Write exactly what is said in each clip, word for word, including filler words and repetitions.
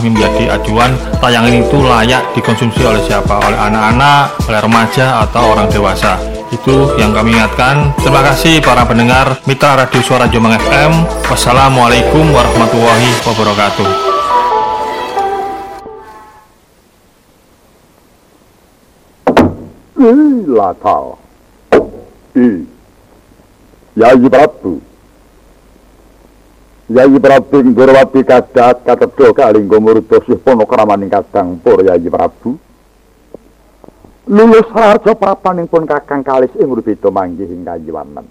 menjadi acuan tayangan itu layak dikonsumsi oleh siapa, oleh anak-anak, oleh remaja, atau orang dewasa. Itu yang kami ingatkan. Terima kasih para pendengar Mitra Radio Suara Jombang F M. Wassalamualaikum warahmatullahi wabarakatuh. Latal I Yai Prabu Yai Prabu Ngurwati kadat katedo kalinggo murda sihpana kramaning kadang pur Yai Prabu lulus harja prapaningpun kakang kalis ing urbeda manggih ing kayiwanen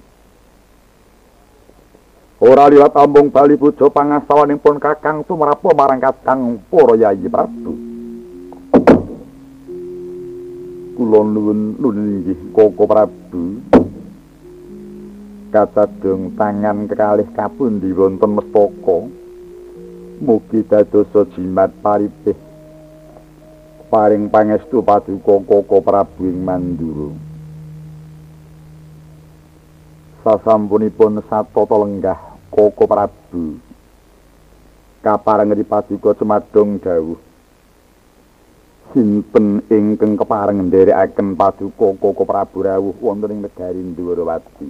ora liwat ambung bali puja pangastawanipun kakang tumrapa marang kadang pur Yai Prabu kula nuwun nuwun inggih Koko Prabu katadung tangan kekalih kapundi wonten mestaka mugi dadosa jimat paripih paring pangestu paduka Koko Prabu ing Mandura sasampunipun satata lenggah Koko Prabu kaparengi paduka cemadong dawuh sinten ingkang kepareng nderekaken paduka Koko Prabu rawuh wonten ing negari Ndwarawati.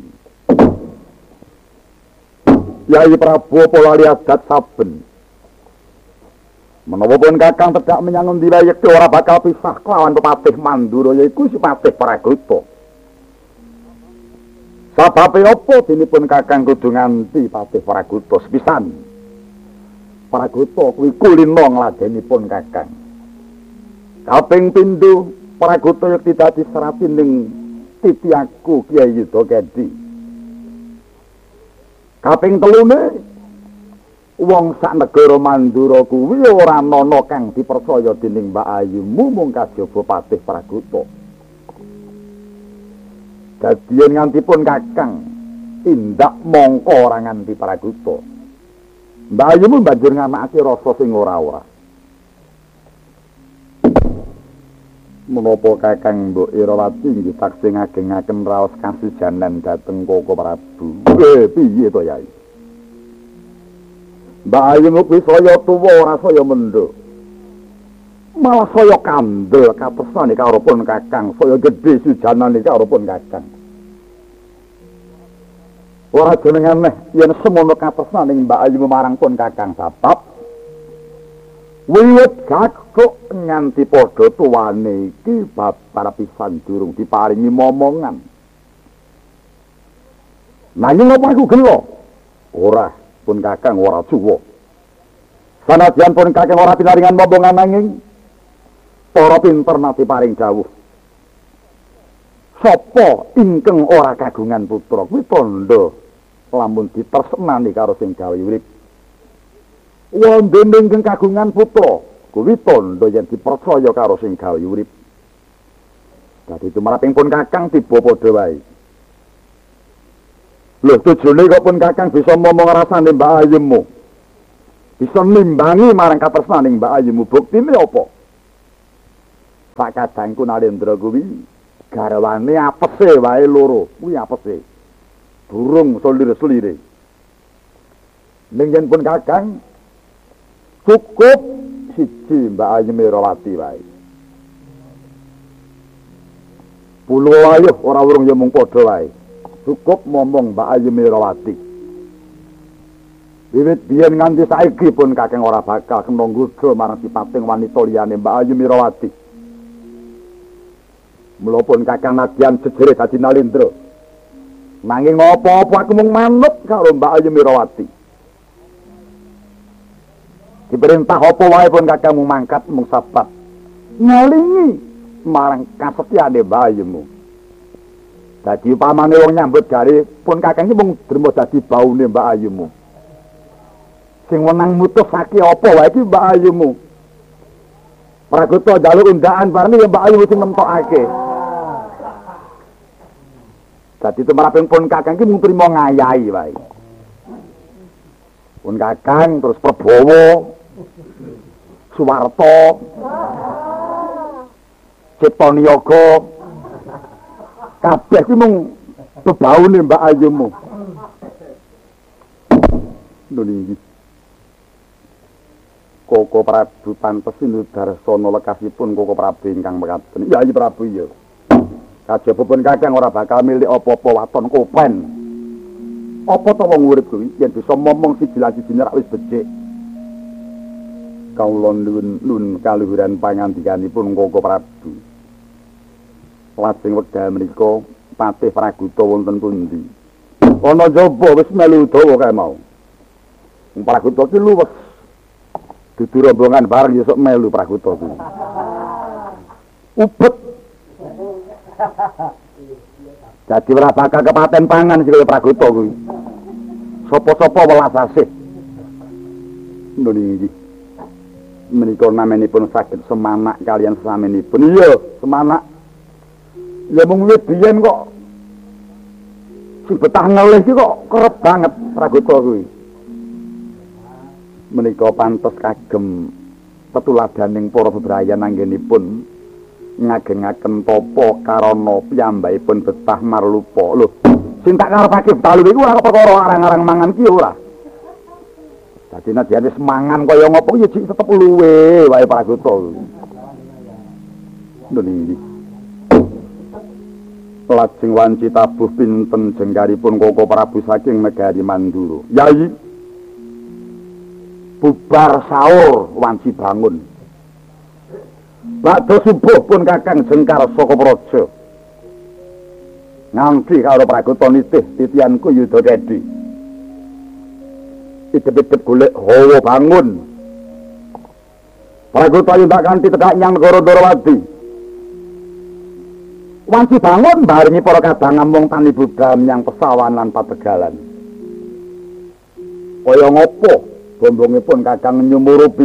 Yai Prabu apa lali adat saben. Menawa pun kakang tedak menyang endi wae yekti ora bakal pisah kelawan Patih Mandura yaiku si Patih Pragoto. Sababe apa dinipun kakang kudu nganti Patih Pragoto sepisan. Pragoto kuwi kulina ngladenipun kakang. Kaping pindho Pragoto yekti dadi seratin ning titiaku Kyai Yudha Kedi. Kaping telune wong sak negara Mandura kuwi ora ana kang dipercaya dening Mbak Ayumu mung kajaba Patih Pragoto. Dadiyen ngantipun kakang tindak mongko ora nganti Pragoto. Mbak Ayumu banjur nganakake rasa sing ora-ora. Menapa kakang Mbok Irawati nggih taksih ngagengaken raos kasujanan dhateng Koko Prabu. Eh piye to Yai? Mbak Ayu kuwi saya tuwa ora saya mendho. Malah saya kandel katresnane karo pun kakang, saya gedhe sujanane karo pun kakang. Ora jeneng aneh yen semono katresnane Mbak Ayu marang pun kakang sebab wiwit gagok nganti padha tuwane iki babar pisan durung diparingi momongan. Nanging apa aku gelo? Ora, pun kakang ora suwa. Sanadyan pun kakang ora pinaringan momongan nanging para pinter nate paring dawuh. Sapa ingkang ora kagungan putra kuwi tandha lamun ditresnani karo sing gawe urip. Wonten ingkang kagungan putra kuwi tandha yen dipercaya karo sing gawe urip. Dadi tumraping pun kakang tiba padha wae. Lho tujune kok pun kakang bisa momong rasane Mbak Ayumu. Bisa nimbangi marang katresnaning Mbak Ayumu. Buktine apa? Sak kadangku Nalendra kuwi garwane apese wae loro. Kuwi apese. Durung selire-selire. Ning yen pun kakang cukup siji Mbak Ayu Merawati wae. Pulo ayuh ora urung ya mung padha wae. Cukup momong Mbak Ayu Merawati. Wiwit biyen nganti saiki pun kakang ora bakal kena nggodha marang sipating wanita liyane Mbak Ayu Merawati. Mula pun kakang nadyan jejere dadi Nalendra. Nanging apa-apa aku mung manut karo Mbak Ayu Merawati. Diperintah apa wae pun kakang mung mangkat mung sabat ngalingi marang kasetyane Mbak Ayumu. Dadi upamane wong nyambut gawe pun kakang iki mung drema dadi baune Mbak Ayumu. Sing wenang mutusake apa wae iki Mbak Ayumu. Pragoto njaluk undangan bareng ya Mbak Ayumu sing nemtokake. Dadi tumraping pun kakang iki mung trima ngayahi wae. Pun kakang terus Prabowo Suwarto Cipta Niyaga kabeh kuwi mung bebaune Mbak Ayumu. Lho niki. Koko Prabu pantes sinudarsana lekasipun Koko Prabu ingkang mekaten. Ya iya Prabu iya. Kajabipun Kakang ora bakal milik apa-apa waton kopen. Apa to wong urip kuwi yen bisa momong siji lagi dine rak wis becik. Kawula nuwun nun kaluhuran pangandikanipun Koko Prabu. Lajeng wekdal menika Patih Praguta wonten pundi? Ana jaba wis melu dawa kae mau. Wong Praguta ki luwes. Dudu rombongan bareng yesuk melu Praguta kuwi. Ubet. Dadi ora bakal kepaten pangan sing kaya Praguta kuwi. Sapa-sapa welas asih. Niki. Menika namenipun saged semanak kalian sesamenipun. Iya, semanak. Ya mung wit biyen kok si betah ngelih iki kok kerep banget Praguta kuwi. Menika pantes kagem petuladaning para bebrayan anggenipun ngagengaken tapa karana piyambakipun betah marlupa. Lho, sing tak karepake dalu iku ora perkara arang-arang mangan ki ora. Dadi nek wis mangan kaya ngopo ya jek tetep luwe wae Praguta. Lho niki. Lajeng wanci tabuh pinten jengkaripun Koko Prabu saking negari Mandura. Yai bubar sahur wanci bangun. Badhe subuh pun Kakang jengkar saka praja. Nganti karo Praguta nitih titianku Yudha Kedi. Idep-idep golek hawa bangun. Praguta yen tak kanthi tekak nyang negara Ndarawati. Wanci bangun barengi para kadang ngomong tani Buddha menyang pesawan lan pategalan. Kaya ngopo bombongipun Kakang nyumurupi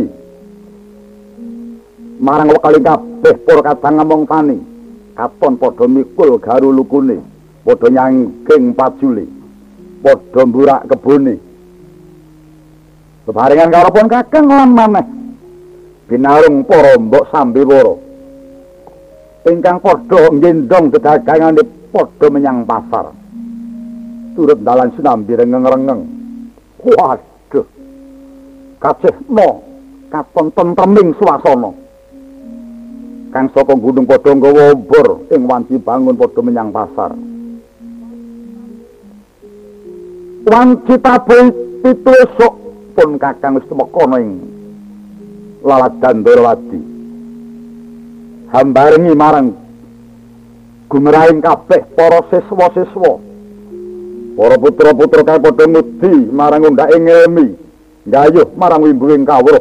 marang wekali kabeh para kadang ngomong tani katon padha mikul garu lukune padha nyangging pajule padha mburak kebune bebarengan karo pun Kakang lan maneh binarung para mbok sambiwara ingkang padha ngendong dedagangane padha menyang pasar turut dalan sinambi rengeng-rengeng. Waduh kacehna katon tentreming swasana kang saka gunung padha nggawa obor ing wanci bangun padha menyang pasar. Wanci tabuh pitu esuk pun Kakang wis temekana ing laladan Ndarawati. Hambarengi marang gumeraing kabeh para siswa-siswa. Para putra-putra kang padha ngudi marang undhake ngilmi, gayuh marang wimbuing kawruh.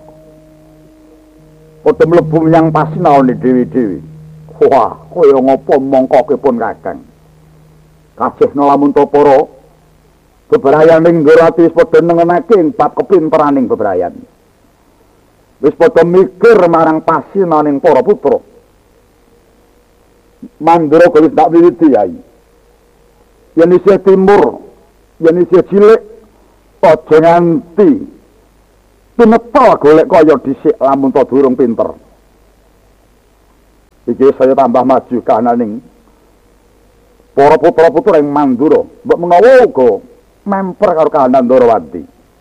Padha mlebu menyang pasinaone dewi-dewi. Wah, kaya ngapa mongkoke pun Kakang. Kajehna lamun to para bebrayan ning Ndarawati wis padha nengenake ing bab kepinteraning bebrayan. Wis padha mikir marang pasinaning para putra. Mandura wis tak wiwiti yai. Yen isih timur, yen isih cilik, aja nganti pineta golek kaya dhisik lamun to durung pinter. Iki saya tambah maju kananing para putra-putra ing Mandura, mbok menawa uga memper karo kahanan Ndarawati.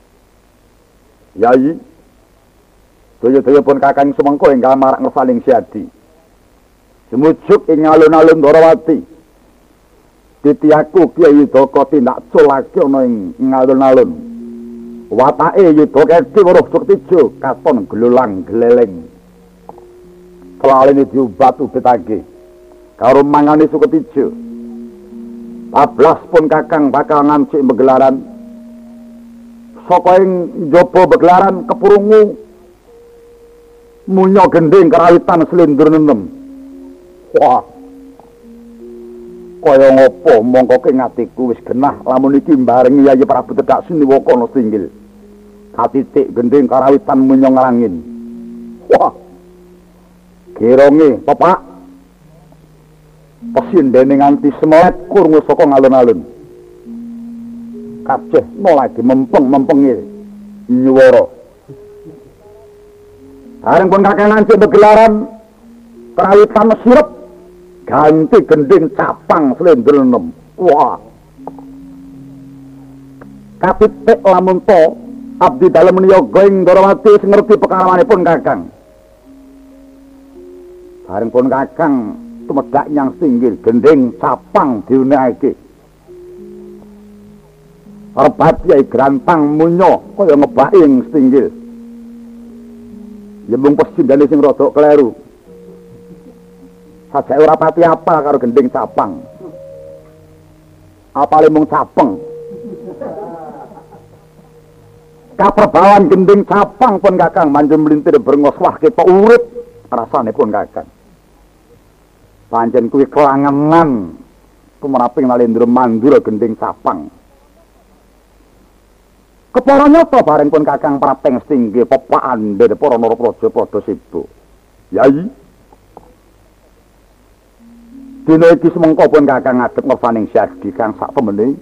Yai, daya-daya pun Kakang sumengko ingkang marak ngesaling siadi. Semujuk ing alun-alun Ndarawati. Titiaku Kyai Yudhaka tindak culake ana ing alun-alun. Watake Yudha Kedi weruh Suktijo katon glulang gleleng. Kelalene diobat ubetake karo mangane Suktijo. Ablas pun Kakang bakal ngancik begelaran. Saka ing njaba begelaran kepurungu munyo gending kerawitan slindur nenem. Wah. Kaya ngopo mongko ing atiku wis genah lamun iki barengi Yayi Prabu Tedak Siniwakana Tinggil. Katitik gending karawitan munyo nglangin. Wah. Gironge pepak. Pesindene nganti semelet krungu saka alun-alun. Kacehna lagi mempeng-mempengi nyuwara. Bareng pun Kakang ngancik begelaran kerawitan sirep ganti gending capang slendel enem. Wah. Kapitik lamun to abdi dalem niyaga ing Ndarawati sing ngerti pekaramanipun Kakang. Bareng pun Kakang tumedhak nyang singgil gending sapang diunekake. Arep yai grantang munyo kaya ngebaki ing singgil. Ya mung pesindane sing rada kleru. Sajake ora pati apal karo gending sapang. Apale mung sapeng. Kaperbawan gending sapang pun Kakang manjur mlintir brengos wah ketok urip rasane pun Kakang. Pancen kuwi kelangenan tumraping Nalendra Mandura gending sapang. Kepara nyata bareng pun Kakang prateng stingge pepakan dene para narapraja padha sibuk. Yai. Dina iki semengko pun Kakang ngadhep ngersaning Syadi kang sak temene.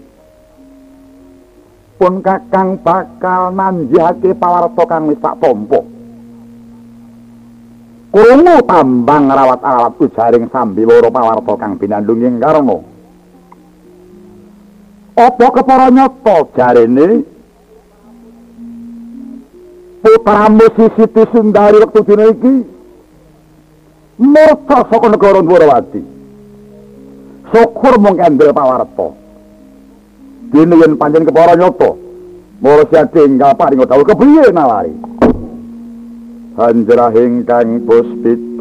Pun Kakang bakal nanjihake pawarta kang wis tak tampa. Krungu tambang rawat-rawat ujaring sambiwara pawarta kang binandung ing karna. Apa kepara nyata jarene putramu Siti Sundari wektu dina iki murka saka negara Ndarawati. Syukur mung kendel pawarta. Dene yen pancen kepara nyata, mara Syadi enggal paring dawuh kepriye nalari. Hanjrahing kang puspita